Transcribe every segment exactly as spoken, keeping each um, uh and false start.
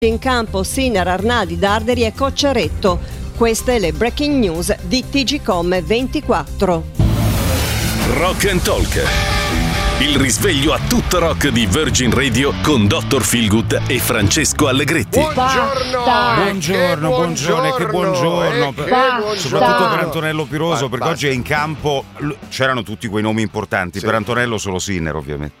In campo Sinner, Arnaldi, Darderi e Cocciaretto. Queste le breaking news di T G Com ventiquattro. Rock and Talk. Il risveglio a tutto rock di Virgin Radio con dottor Feelgood e Francesco Allegretti. Buongiorno, buongiorno, buongiorno, che buongiorno, che buongiorno. Soprattutto per Antonello Piroso, Vai, perché basta. oggi è in campo. C'erano tutti quei nomi importanti, Sì. per Antonello solo Sinner, ovviamente.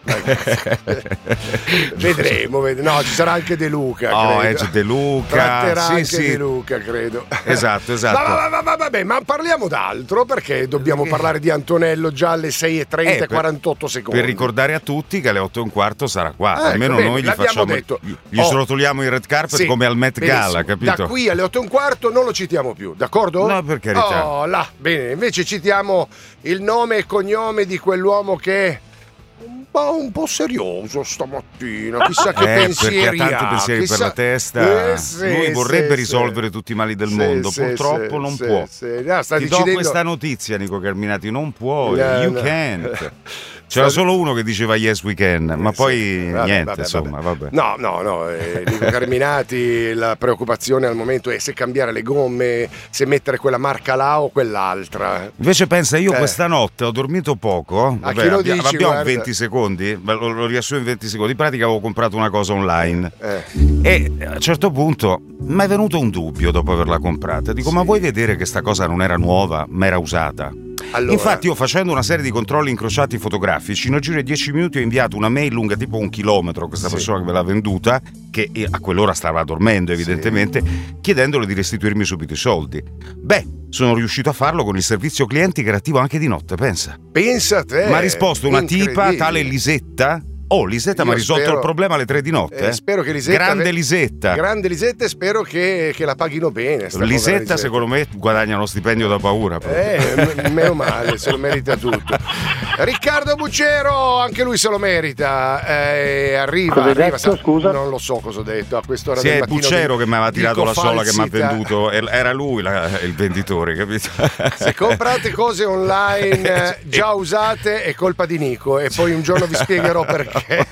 Vedremo, ved- no, ci sarà anche De Luca. Oh, credo. eh, c'è De Luca. Tratterà Sì, anche sì. De Luca, credo. Esatto, esatto. Ma, ma, ma, ma, vabbè, ma parliamo d'altro, perché dobbiamo parlare di Antonello già alle sei e trenta Eh, e per- quarantotto secondi. Per ricordare a tutti che alle otto e un quarto sarà qua. Ah, Almeno ecco, bene, noi gli l'abbiamo facciamo detto. gli, gli Oh. srotoliamo il red carpet Sì, come al Met benissimo. Gala, capito? Da qui alle otto e un quarto non lo citiamo più, d'accordo? No, per carità. Oh, là, bene, invece citiamo il nome e cognome di quell'uomo che è un po', un po' serioso stamattina, chissà che Eh, perché pensieri ha tanti ha, pensieri chissà- per la testa. Eh, sì, Lui vorrebbe sì, risolvere sì. tutti i mali del Sì, mondo, sì, purtroppo sì, non sì, può. sì. No, sta Ti do decidendo- questa notizia, Nico Carminati, non puoi, No, you no. can't. C'era Sta- solo uno che diceva yes we can, ma Eh, poi sì. Vabbè, niente, vabbè, insomma, vabbè. No, no, no, eh, Nico Carminati, la preoccupazione al momento è se cambiare le gomme, se mettere quella marca là o quell'altra. Invece pensa, io Eh. questa notte ho dormito poco. A Vabbè, chi lo abbia- dici, abbiamo guarda? venti secondi, Beh, lo, lo riassumo in venti secondi. In pratica avevo comprato una cosa online Eh. e a un certo punto mi è venuto un dubbio dopo averla comprata. Dico, Sì. ma vuoi vedere che sta cosa non era nuova, ma era usata? Allora, Infatti io, facendo una serie di controlli incrociati fotografici, in un giro di dieci minuti ho inviato una mail lunga tipo un chilometro a questa Sì. persona che me l'ha venduta, che a quell'ora stava dormendo evidentemente, chiedendole di restituirmi subito i soldi. Beh, sono riuscito a farlo con il servizio clienti che era attivo anche di notte, pensa. pensa a te. Mi ha risposto una tipa, incredibile. tale Lisetta. Oh, Lisetta Io mi ha risolto spero- il problema alle tre di notte. Eh, eh. spero che Lisetta Grande ave- Lisetta. Grande Lisetta, e spero che, che la paghino bene. sta povera Lisetta, secondo me, guadagna uno stipendio da paura. proprio. Eh, m- meno male, se lo merita tutto. Riccardo Bucero, anche lui se lo merita. Eh, arriva, Cosa hai arriva. detto, scusa? Non lo so cosa ho detto a quest'ora Sì, del è mattino. Bucero di- che mi aveva tirato dico la sola che mi ha falsità. venduto. Era lui la- il venditore, capito? Se comprate cose online eh, già usate è colpa di Nico, e poi un giorno vi spiegherò perché.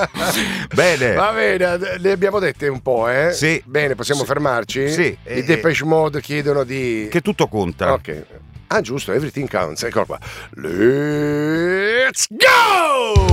Bene. Va bene, le abbiamo dette un po', eh? Sì. Bene, possiamo Sì. fermarci? Sì. I Depeche Mode chiedono di... Che tutto conta. Ok. Ah, giusto, everything counts. Eccolo qua. Let's go!